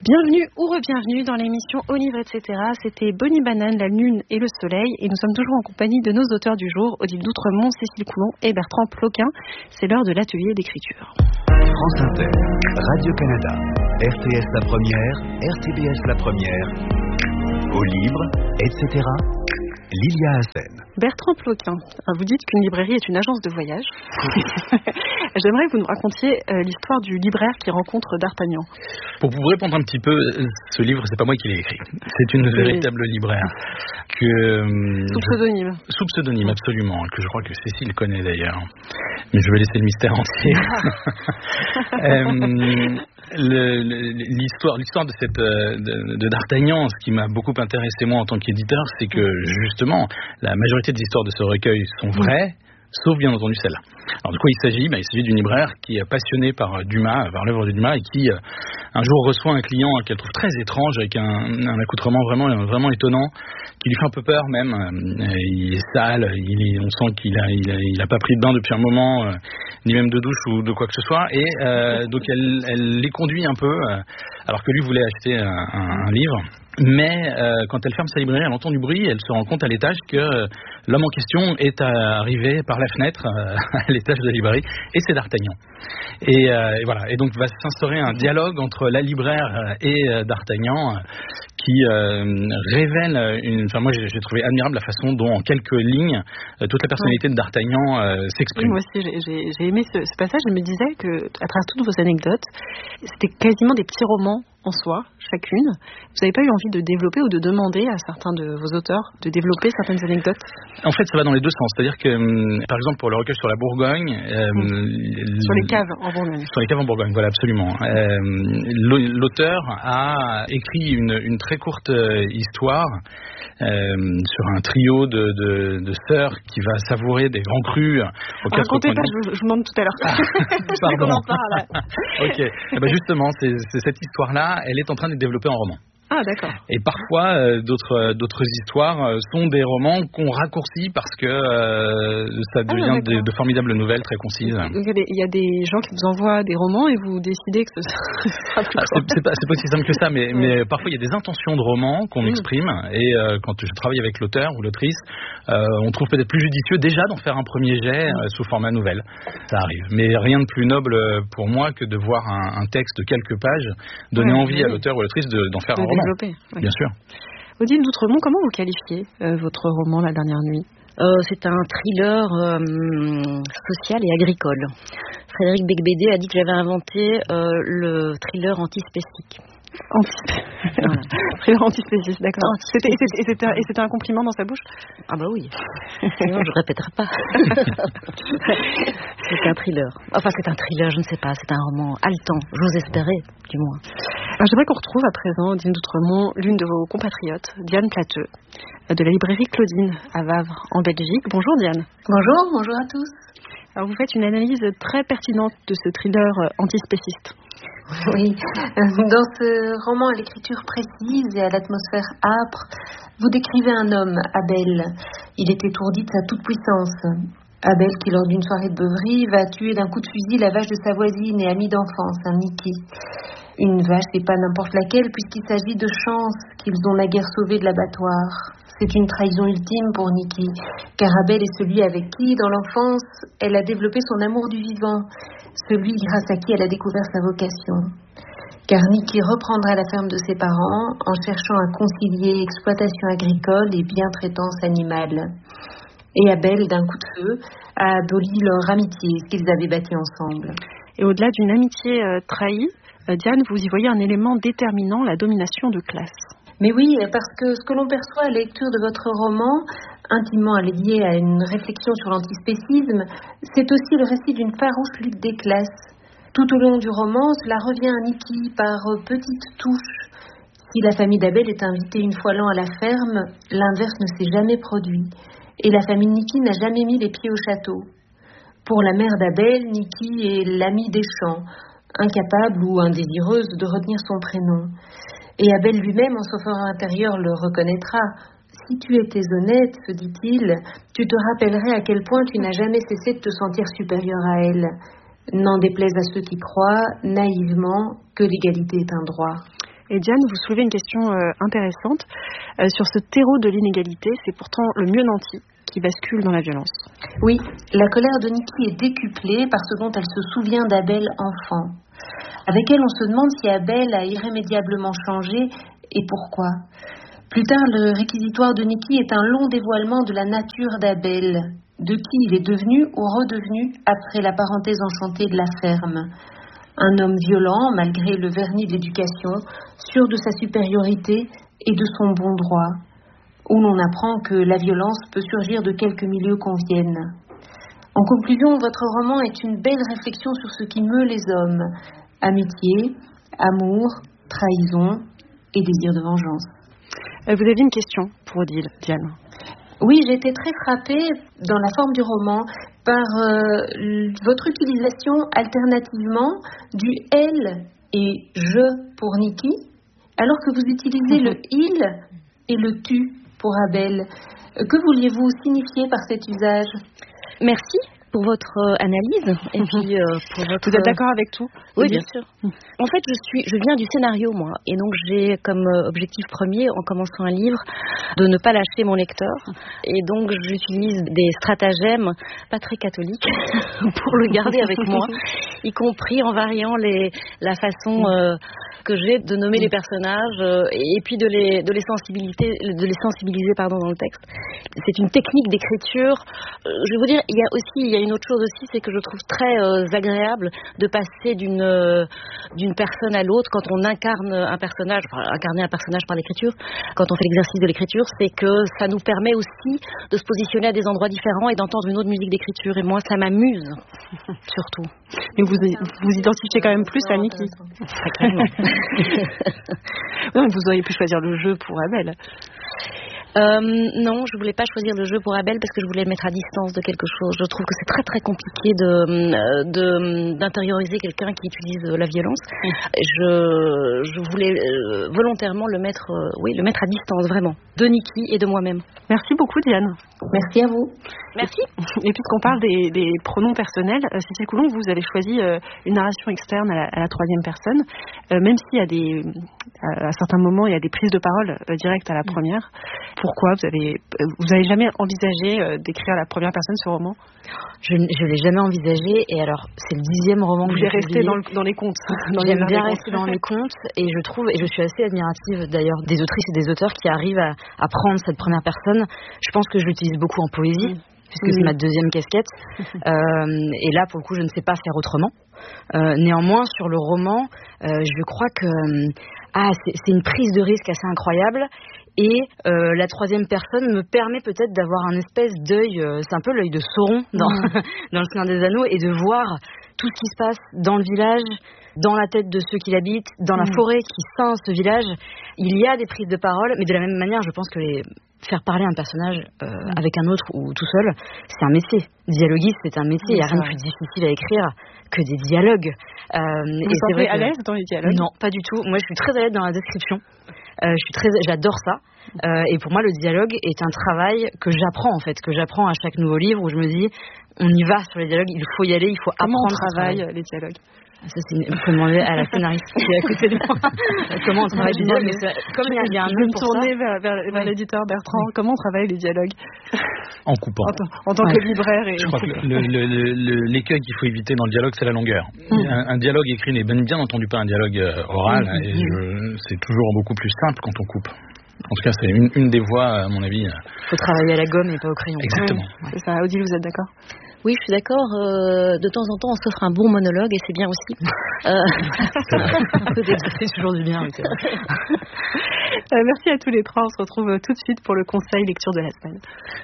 Bienvenue ou re-bienvenue dans l'émission Au livre, etc. C'était Bonnie Banane, la lune et le soleil. Et nous sommes toujours en compagnie de nos auteurs du jour, Odile d'Outremont, Cécile Coulon et Bertrand Ploquin. C'est l'heure de l'atelier d'écriture. France Inter, Radio-Canada, RTS La Première, RTBF La Première, Au livre, etc. Lilia Hassen. Bertrand Ploquin, vous dites qu'une librairie est une agence de voyage. J'aimerais que vous nous racontiez l'histoire du libraire qui rencontre D'Artagnan. Pour vous répondre un petit peu, ce livre, c'est pas moi qui l'ai écrit. C'est une véritable libraire. Sous pseudonyme. Sous pseudonyme, absolument. Que je crois que Cécile connaît d'ailleurs. Mais je vais laisser le mystère entier. L'histoire de D'Artagnan, ce qui m'a beaucoup intéressé moi en tant qu'éditeur, c'est que justement la majorité des histoires de ce recueil sont vraies, sauf bien entendu celle-là. Alors de quoi il s'agit d'une libraire qui est passionnée par Dumas, par l'œuvre de Dumas, et qui un jour reçoit un client qu'elle trouve très étrange, avec un accoutrement vraiment étonnant, qui lui fait un peu peur même. Il est sale, on sent qu'il a pas pris de bain depuis un moment, ni même de douche ou de quoi que ce soit, et donc elle les conduit un peu, alors que lui voulait acheter un livre. Mais quand elle ferme sa librairie, elle entend du bruit, elle se rend compte à l'étage que l'homme en question est arrivé par la fenêtre à l'étage de la librairie, et c'est D'Artagnan. Et voilà, et donc va s'instaurer un dialogue entre la libraire et D'Artagnan qui révèle moi j'ai trouvé admirable la façon dont en quelques lignes toute la personnalité de D'Artagnan s'exprime. Oui, moi aussi j'ai aimé ce passage. Je me disais que à travers toutes vos anecdotes, c'était quasiment des petits romans en soi, chacune. Vous n'avez pas eu envie de développer ou de demander à certains de vos auteurs de développer certaines anecdotes? En fait, ça va dans les deux sens. C'est-à-dire que, par exemple, pour le recueil sur la Bourgogne... sur les caves en Bourgogne. Sur les caves en Bourgogne, voilà, absolument. L'auteur a écrit une très courte histoire sur un trio de sœurs qui va savourer des grands crus. Racontez pas, je vous demande tout à l'heure. Pardon. On en parle. Ok. Justement, c'est cette histoire-là, elle est en train de développer en roman. Ah, d'accord. Et parfois, d'autres histoires sont des romans qu'on raccourcit parce que ça devient de formidables nouvelles très concises. Donc, il y a des gens qui vous envoient des romans et vous décidez que ce sera plus court. C'est pas aussi simple que ça, mais parfois il y a des intentions de romans qu'on exprime, et quand je travaille avec l'auteur ou l'autrice, on trouve peut-être plus judicieux déjà d'en faire un premier jet sous format nouvelle. Ça arrive. Mais rien de plus noble pour moi que de voir un texte de quelques pages donner envie à l'auteur ou à l'autrice d'en faire un roman. Oui. Bien sûr. Odile d'Outremont, comment vous qualifiez votre roman La Dernière Nuit? C'est un thriller social et agricole. Frédéric Beigbeder a dit que j'avais inventé le thriller antispécifique. Voilà. Thriller antispéciste, d'accord. C'était un compliment dans sa bouche? Ah bah oui. Sinon je répéterai pas. C'est un thriller. Enfin c'est un thriller, je ne sais pas. C'est un roman haletant. J'ose espérer, du moins. Alors, j'aimerais qu'on retrouve à présent, Odile d'Outremont, l'une de vos compatriotes, Diane Plateux, de la librairie Claudine à Wavre, en Belgique. Bonjour Diane. Bonjour à tous. Alors vous faites une analyse très pertinente de ce thriller antispéciste. Oui, dans ce roman à l'écriture précise et à l'atmosphère âpre, vous décrivez un homme, Abel. Il est étourdi de sa toute-puissance. Abel qui, lors d'une soirée de beuverie, va tuer d'un coup de fusil la vache de sa voisine et amie d'enfance, un Niki. Une vache, et pas n'importe laquelle, puisqu'il s'agit de Chance, qu'ils ont naguère sauvée de l'abattoir. C'est une trahison ultime pour Niki, car Abel est celui avec qui, dans l'enfance, elle a développé son amour du vivant, celui grâce à qui elle a découvert sa vocation. Car Niki reprendra la ferme de ses parents en cherchant à concilier exploitation agricole et bientraitance animale. Et Abel, d'un coup de feu, a aboli leur amitié, ce qu'ils avaient bâti ensemble. Et au-delà d'une amitié trahie, Diane, vous y voyez un élément déterminant, la domination de classe. Mais oui, parce que ce que l'on perçoit à la lecture de votre roman, intimement lié à une réflexion sur l'antispécisme, c'est aussi le récit d'une farouche lutte des classes. Tout au long du roman, cela revient à Niki par petites touches. Si la famille d'Abel est invitée une fois l'an à la ferme, l'inverse ne s'est jamais produit. Et la famille Niki n'a jamais mis les pieds au château. Pour la mère d'Abel, Niki est l'amie des champs, incapable ou indésireuse de retenir son prénom. Et Abel lui-même, en son fort intérieur, le reconnaîtra. Si tu étais honnête, se dit-il, tu te rappellerais à quel point tu n'as jamais cessé de te sentir supérieur à elle. N'en déplaise à ceux qui croient, naïvement, que l'égalité est un droit. Et Diane, vous soulevez une question intéressante. Sur ce terreau de l'inégalité, c'est pourtant le mieux nanti qui bascule dans la violence. Oui, la colère de Niki est décuplée par ce dont elle se souvient d'Abel enfant. Avec elle, on se demande si Abel a irrémédiablement changé et pourquoi. Plus tard, le réquisitoire de Niki est un long dévoilement de la nature d'Abel, de qui il est devenu ou redevenu après la parenthèse enchantée de la ferme. Un homme violent, malgré le vernis de l'éducation, sûr de sa supériorité et de son bon droit, où l'on apprend que la violence peut surgir de quelque milieu qu'on vienne. En conclusion, votre roman est une belle réflexion sur ce qui meut les hommes: amitié, amour, trahison et désir de vengeance. Vous aviez une question pour Odile, Diane. Oui, j'ai été très frappée dans la forme du roman par votre utilisation alternativement du elle et je pour Niki, alors que vous utilisez le il et le tu pour Abel. Que vouliez-vous signifier par cet usage? Merci pour votre analyse et puis pour votre... Vous êtes d'accord avec tout? Oui, bien sûr. En fait, je viens du scénario, moi, et donc j'ai comme objectif premier, en commençant un livre, de ne pas lâcher mon lecteur, et donc j'utilise des stratagèmes pas très catholiques pour le garder avec moi, y compris en variant la façon que j'ai de nommer les personnages et puis de les sensibiliser dans le texte. C'est une technique d'écriture. Je vais vous dire, il y a une autre chose aussi, c'est que je trouve très agréable de passer d'une personne à l'autre quand on incarne un personnage, incarner un personnage par l'écriture, quand on fait l'exercice de l'écriture, c'est que ça nous permet aussi de se positionner à des endroits différents et d'entendre une autre musique d'écriture. Et moi, ça m'amuse, surtout. Mais vous identifiez quand même plus à Niki. Non, mais vous auriez pu choisir le jeu pour Abel. Non, je voulais pas choisir le jeu pour Abel parce que je voulais le mettre à distance de quelque chose. Je trouve que c'est très très compliqué d'intérioriser quelqu'un qui utilise la violence. Je voulais volontairement le mettre à distance, vraiment, de Niki et de moi-même. Merci beaucoup, Diane. Merci à vous. Merci. Et puisqu'on parle des pronoms personnels, Cécile Coulon, vous avez choisi une narration externe à la troisième personne, même s'il y a à certains moments il y a des prises de parole directes à la première. Pourquoi vous avez jamais envisagé d'écrire à la première personne ce roman? Je l'ai jamais envisagé, et alors c'est le 10e roman que j'ai resté dans les contes. J'aime bien rester dans les contes, et je suis assez admirative d'ailleurs des autrices et des auteurs qui arrivent à prendre cette première personne. Je pense que je l'utilise beaucoup en poésie, puisque c'est ma deuxième casquette. Et là, pour le coup, je ne sais pas faire autrement. Néanmoins, sur le roman, je crois que c'est une prise de risque assez incroyable. Et la troisième personne me permet peut-être d'avoir un espèce d'œil, c'est un peu l'œil de Sauron dans le Seigneur des Anneaux, et de voir tout ce qui se passe dans le village, dans la tête de ceux qui l'habitent, dans la forêt qui ceint ce village. Il y a des prises de parole, mais de la même manière, je pense que faire parler un personnage avec un autre ou tout seul, c'est un métier. Dialoguiste, c'est un métier. Il n'y a rien de plus difficile à écrire que des dialogues. Vous vous sentez à l'aise dans les dialogues? Non, pas du tout. Moi, je suis très à l'aise dans la description. J'adore ça. Et pour moi, le dialogue est un travail que j'apprends à chaque nouveau livre, où je me dis, on y va sur les dialogues, il faut y aller, il faut apprendre. Comment on travaille les dialogues? Ça, il faut demander à la scénariste qui est à côté de moi. Comment on travaille les dialogues? Comme il y a un nom pour ça. Je vais me tourner vers l'éditeur Bertrand. Comment on travaille les dialogues? En coupant. En tant que libraire. Je crois que l'écueil qu'il faut éviter dans le dialogue, c'est la longueur. Un dialogue écrit n'est bien entendu pas un dialogue oral, et c'est toujours beaucoup plus simple quand on coupe. En tout cas, c'est une des voies, à mon avis. Il faut travailler à la gomme et pas au crayon. Exactement. C'est ça. Odile, vous êtes d'accord? Oui, je suis d'accord. De temps en temps, on s'offre un bon monologue, et c'est bien aussi. C'est toujours du bien. Merci à tous les trois. On se retrouve tout de suite pour le conseil lecture de la semaine.